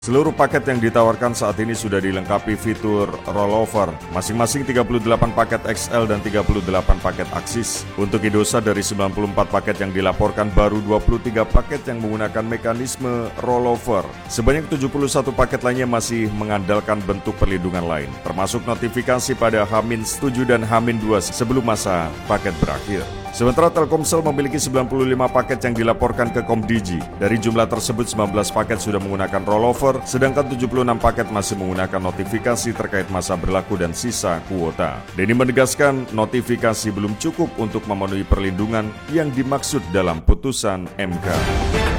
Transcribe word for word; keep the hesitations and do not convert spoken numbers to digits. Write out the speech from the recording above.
Seluruh paket yang ditawarkan saat ini sudah dilengkapi fitur rollover, masing-masing tiga puluh delapan paket X L dan tiga puluh delapan paket Axis. Untuk Indosat dari sembilan puluh empat paket yang dilaporkan, baru dua puluh tiga paket yang menggunakan mekanisme rollover. Sebanyak tujuh puluh satu paket lainnya masih mengandalkan bentuk perlindungan lain, termasuk notifikasi pada H minus tujuh dan H minus dua sebelum masa paket berakhir. Sementara Telkomsel memiliki sembilan puluh lima paket yang dilaporkan ke Komdigi. Dari jumlah tersebut, sembilan belas paket sudah menggunakan rollover, sedangkan tujuh puluh enam paket masih menggunakan notifikasi terkait masa berlaku dan sisa kuota. Denny menegaskan notifikasi belum cukup untuk memenuhi perlindungan yang dimaksud dalam putusan M K.